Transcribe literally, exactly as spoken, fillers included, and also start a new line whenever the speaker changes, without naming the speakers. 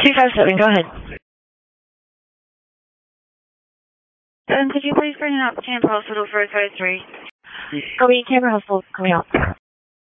two five seven, go ahead. Um, could you please bring it up to Tampa Hospital for a code three? I mean, Tampa Hospital coming out.